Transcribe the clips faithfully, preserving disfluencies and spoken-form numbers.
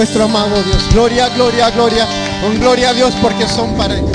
Nuestro amado Dios. Gloria, gloria, gloria. Con gloria a Dios porque son para Él.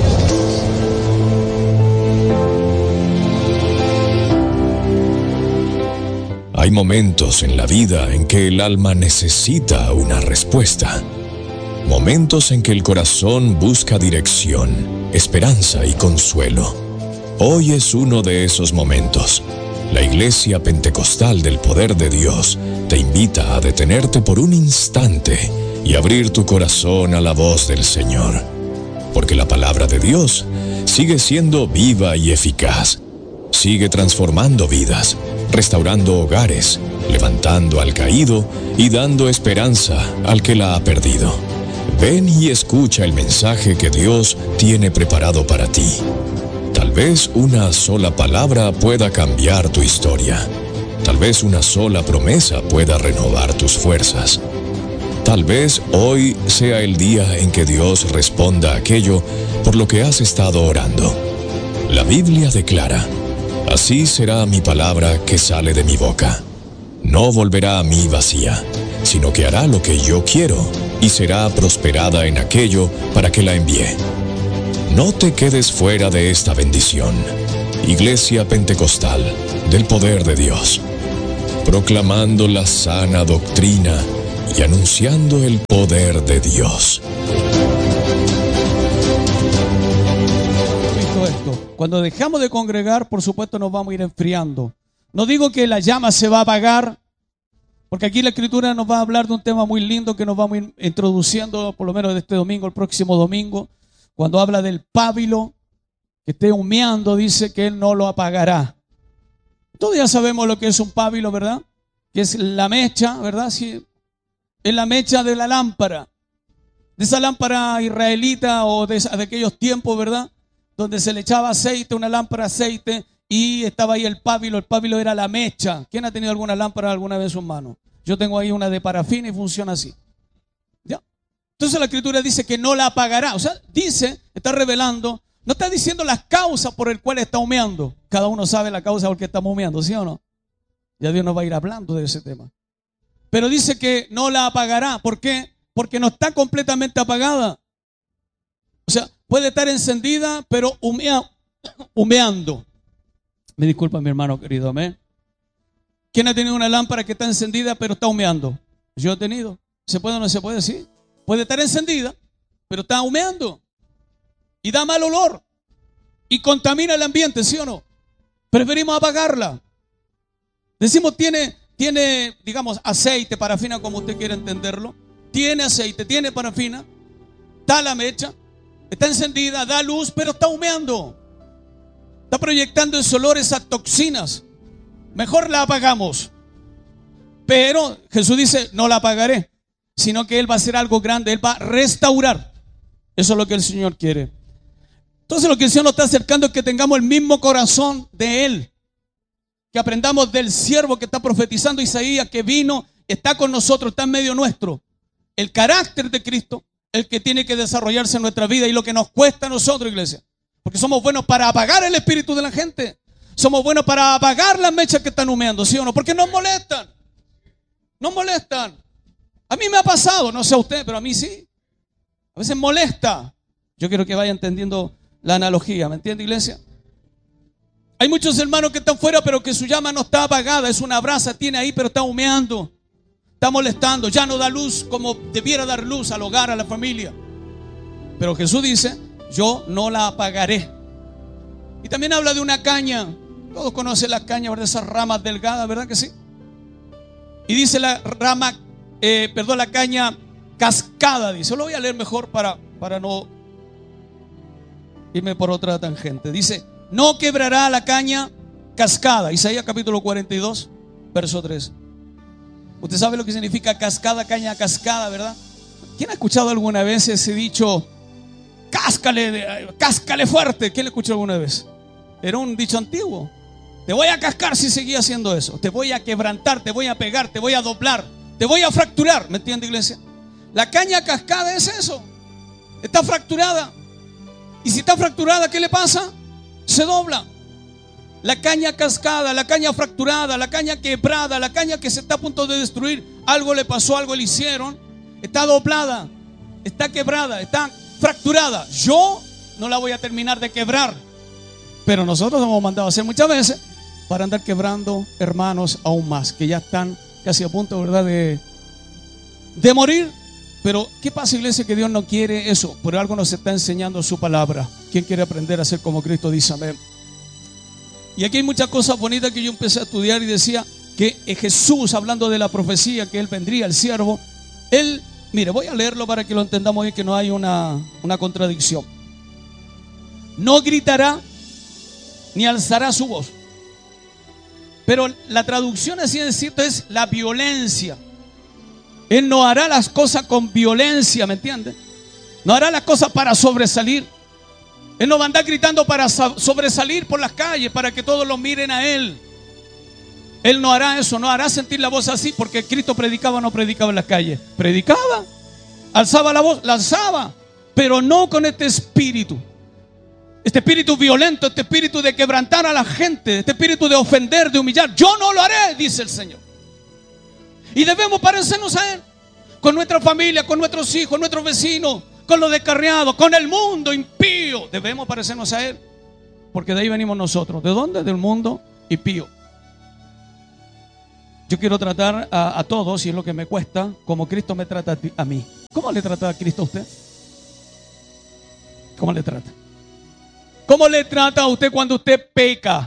Hay momentos en la vida en que el alma necesita una respuesta. Momentos en que el corazón busca dirección, esperanza y consuelo. Hoy es uno de esos momentos. La Iglesia Pentecostal del Poder de Dios te invita a detenerte por un instante y abrir tu corazón a la voz del Señor. Porque la palabra de Dios sigue siendo viva y eficaz. Sigue transformando vidas, restaurando hogares, levantando al caído y dando esperanza al que la ha perdido. Ven y escucha el mensaje que Dios tiene preparado para ti. Tal vez una sola palabra pueda cambiar tu historia. Tal vez una sola promesa pueda renovar tus fuerzas. Tal vez hoy sea el día en que Dios responda aquello por lo que has estado orando. La Biblia declara: así será mi palabra que sale de mi boca. No volverá a mí vacía, sino que hará lo que yo quiero y será prosperada en aquello para que la envié. No te quedes fuera de esta bendición. Iglesia Pentecostal del Poder de Dios, proclamando la sana doctrina y anunciando el poder de Dios. Visto esto, cuando dejamos de congregar, por supuesto nos vamos a ir enfriando. No digo que la llama se va a apagar, porque aquí la Escritura nos va a hablar de un tema muy lindo que nos vamos a ir introduciendo, por lo menos de este domingo, el próximo domingo. Cuando habla del pábilo que esté humeando, dice que Él no lo apagará. Todos ya sabemos lo que es un pábilo, ¿verdad? Que es la mecha, ¿verdad? Sí, es la mecha de la lámpara. De esa lámpara israelita o de, esa, de aquellos tiempos, ¿verdad? Donde se le echaba aceite, una lámpara de aceite, y estaba ahí el pábilo. El pábilo era la mecha. ¿Quién ha tenido alguna lámpara alguna vez en sus manos? Yo tengo ahí una de parafina y funciona así. ¿Ya? Entonces la Escritura dice que no la apagará. O sea, dice, está revelando, no está diciendo las causas por el cual está humeando. Cada uno sabe la causa por la que estamos humeando, ¿sí o no? Ya Dios nos va a ir hablando de ese tema. Pero dice que no la apagará. ¿Por qué? Porque no está completamente apagada. O sea, puede estar encendida, pero humea, humeando. Me disculpa mi hermano querido, amén. ¿Quién ha tenido una lámpara que está encendida, pero está humeando? Yo he tenido. ¿Se puede o no se puede? Sí. Puede estar encendida, pero está humeando. Y da mal olor. Y contamina el ambiente, ¿sí o no? Preferimos apagarla. Decimos, tiene, tiene, digamos, aceite, parafina, como usted quiera entenderlo. Tiene aceite, tiene parafina. Está la mecha. Está encendida, da luz, pero está humeando. Está proyectando ese olor, esas toxinas. Mejor la apagamos. Pero Jesús dice, no la apagaré, sino que Él va a hacer algo grande. Él va a restaurar. Eso es lo que el Señor quiere. Entonces lo que el Señor nos está acercando es que tengamos el mismo corazón de Él. Que aprendamos del siervo que está profetizando Isaías, que vino, está con nosotros, está en medio nuestro. El carácter de Cristo, el que tiene que desarrollarse en nuestra vida y lo que nos cuesta a nosotros, iglesia. Porque somos buenos para apagar el espíritu de la gente. Somos buenos para apagar las mechas que están humeando, ¿sí o no? Porque nos molestan. Nos molestan. A mí me ha pasado, no sé a usted, pero a mí sí. A veces molesta. Yo quiero que vaya entendiendo la analogía, ¿me entiende, iglesia? Hay muchos hermanos que están fuera, pero que su llama no está apagada. Es una brasa, tiene ahí, pero está humeando. Está molestando. Ya no da luz como debiera dar luz al hogar, a la familia. Pero Jesús dice, yo no la apagaré. Y también habla de una caña. Todos conocen las cañas, ¿verdad? Esas ramas delgadas, ¿verdad que sí? Y dice la rama, eh, perdón, la caña cascada, dice. Lo voy a leer mejor para, para no irme por otra tangente. Dice, no quebrará la caña cascada. Isaías capítulo cuarenta y dos, verso tres. Usted sabe lo que significa cascada, caña cascada, ¿verdad? ¿Quién ha escuchado alguna vez ese dicho? Cáscale, cáscale fuerte. ¿Quién lo escuchó alguna vez? Era un dicho antiguo. Te voy a cascar si seguía haciendo eso. Te voy a quebrantar, te voy a pegar, te voy a doblar, te voy a fracturar. ¿Me entiende, iglesia? La caña cascada es eso. Está fracturada. Y si está fracturada, ¿qué le pasa? Se dobla. La caña cascada, la caña fracturada, la caña quebrada, la caña que se está a punto de destruir. Algo le pasó, algo le hicieron. está doblada, está quebrada, está fracturada. Yo no la voy a terminar de quebrar, pero nosotros hemos mandado a hacer muchas veces para andar quebrando hermanos aún más, que ya están casi a punto, ¿verdad?, de, de morir. Pero ¿qué pasa, iglesia? Que Dios no quiere eso. Por algo nos está enseñando su palabra. ¿Quién quiere aprender a ser como Cristo? Dice amén. Y aquí hay muchas cosas bonitas que yo empecé a estudiar y decía que Jesús, hablando de la profecía, que Él vendría, el siervo, Él, mire, voy a leerlo para que lo entendamos y que no hay una, una contradicción. No gritará ni alzará su voz. Pero la traducción, así de cierto, es la violencia. Él no hará las cosas con violencia, ¿me entienden? No hará las cosas para sobresalir. Él no va a andar gritando para sobresalir por las calles, para que todos lo miren a Él. Él no hará eso, no hará sentir la voz así, porque Cristo predicaba o no predicaba en las calles. Predicaba, alzaba la voz, la alzaba, pero no con este espíritu. Este espíritu violento, este espíritu de quebrantar a la gente, este espíritu de ofender, de humillar. Yo no lo haré, dice el Señor. Y debemos parecernos a Él, con nuestra familia, con nuestros hijos, nuestros vecinos, con los descarriados, con el mundo impío. Debemos parecernos a Él, porque de ahí venimos nosotros. ¿De dónde? Del mundo impío. Yo quiero tratar a, a todos, y es lo que me cuesta, como Cristo me trata a, ti, a mí. ¿Cómo le trata a Cristo a usted? ¿Cómo le trata? ¿Cómo le trata a usted cuando usted peca?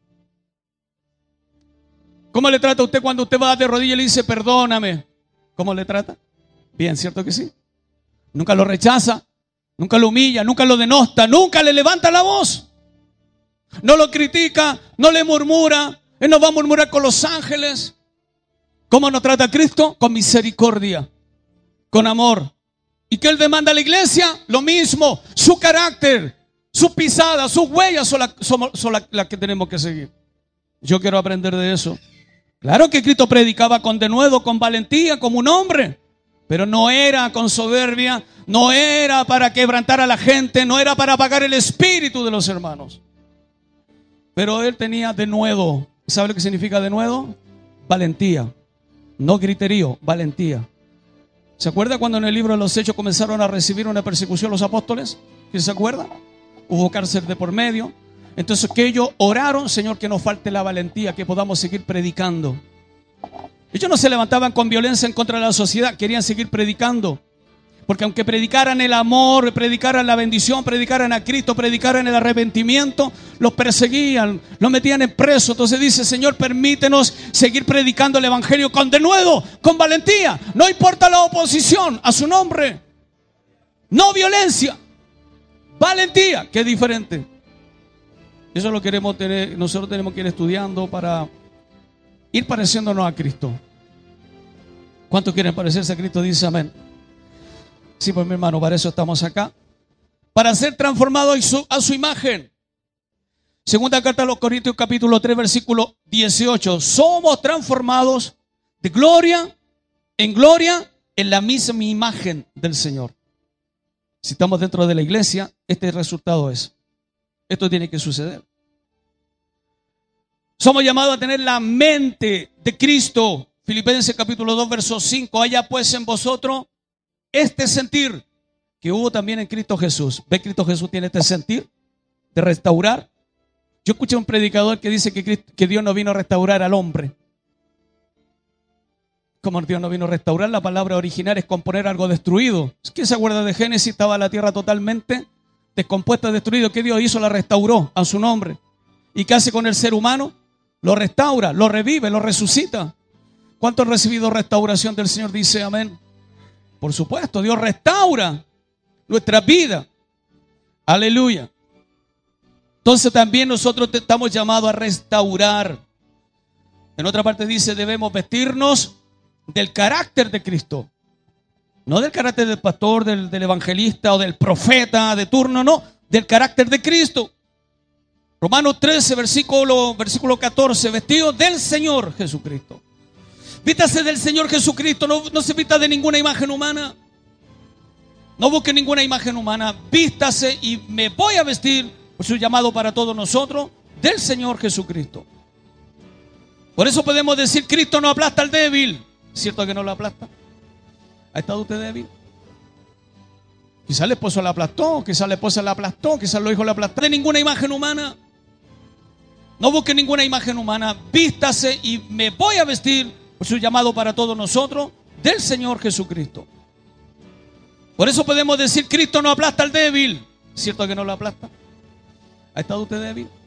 ¿Cómo le trata a usted cuando usted va de rodillas y le dice perdóname? ¿Cómo le trata? Bien, ¿cierto que sí? Nunca lo rechaza, nunca lo humilla, nunca lo denosta, nunca le levanta la voz. No lo critica, no le murmura. Él no va a murmurar con los ángeles. ¿Cómo nos trata a Cristo? Con misericordia, con amor. ¿Y qué Él demanda a la iglesia? Lo mismo. Su carácter, sus pisadas, sus huellas son las son, son la, la que tenemos que seguir. Yo quiero aprender de eso. Claro que Cristo predicaba con denuedo, con valentía, como un hombre, pero no era con soberbia, no era para quebrantar a la gente, no era para apagar el espíritu de los hermanos. Pero Él tenía denuedo. ¿Sabe lo que significa denuedo? Valentía. No griterío, valentía. ¿Se acuerda cuando en el libro de los Hechos comenzaron a recibir una persecución los apóstoles? ¿Quién se acuerda? Hubo cárcel de por medio. Entonces que ellos oraron, Señor, que nos falte la valentía, que podamos seguir predicando. Ellos no se levantaban con violencia en contra de la sociedad, querían seguir predicando. Porque aunque predicaran el amor, predicaran la bendición, predicaran a Cristo, predicaran el arrepentimiento, los perseguían, los metían en preso. Entonces dice, Señor, permítenos seguir predicando el evangelio con denuedo, con valentía. No importa la oposición a su nombre. No violencia, valentía, que es diferente. Eso lo queremos tener, nosotros tenemos que ir estudiando para ir pareciéndonos a Cristo. ¿Cuántos quieren parecerse a Cristo? Dice amén. Sí, pues mi hermano, para eso estamos acá. Para ser transformados a su, a su imagen. Segunda carta a los Corintios, capítulo tres, versículo dieciocho. Somos transformados de gloria en gloria en la misma imagen del Señor. Si estamos dentro de la iglesia, este resultado es. Esto tiene que suceder. Somos llamados a tener la mente de Cristo. Filipenses capítulo dos, verso cinco. Haya pues en vosotros este sentir que hubo también en Cristo Jesús. ¿Ve? Cristo Jesús tiene este sentir de restaurar. Yo escuché a un predicador que dice que, Cristo, que Dios no vino a restaurar al hombre. ¿Cómo Dios no vino a restaurar? La palabra original es componer algo destruido. ¿Quién se acuerda de Génesis? Estaba la tierra totalmente descompuesta, destruido. ¿Qué Dios hizo? La restauró a su nombre. ¿Y qué hace con el ser humano? Lo restaura, lo revive, lo resucita. ¿Cuántos han recibido restauración del Señor? Dice amén. Por supuesto, Dios restaura nuestra vida. Aleluya. Entonces también nosotros estamos llamados a restaurar. En otra parte dice, debemos vestirnos del carácter de Cristo. No del carácter del pastor, del, del evangelista o del profeta de turno, no. Del carácter de Cristo. Romanos trece, versículo, versículo catorce. Vestidos del Señor Jesucristo. Vístase del Señor Jesucristo. No, no se vista de ninguna imagen humana. No busque ninguna imagen humana. Vístase y me voy a vestir, por su llamado para todos nosotros, del Señor Jesucristo. Por eso podemos decir, Cristo no aplasta al débil. ¿Cierto que no lo aplasta? ¿Ha estado usted débil? Quizás el esposo la aplastó, quizás la esposa la aplastó, quizás los hijos la aplastaron. De ninguna imagen humana. No busque ninguna imagen humana. Vístase y me voy a vestir, por su llamado para todos nosotros, del Señor Jesucristo. Por eso podemos decir, Cristo no aplasta al débil. ¿Cierto que no lo aplasta? ¿Ha estado usted débil?